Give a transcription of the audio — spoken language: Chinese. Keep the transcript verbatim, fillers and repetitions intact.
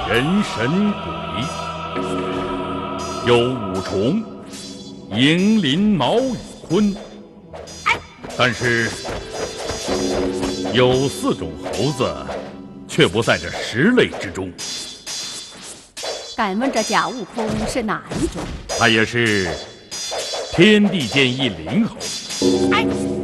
人神鬼，有五虫，蝇鳞毛羽鲲。但是有四种猴子，却不在这十类之中。 敢问这假悟空是哪一种？ 他也是天地间一灵猴。 哎。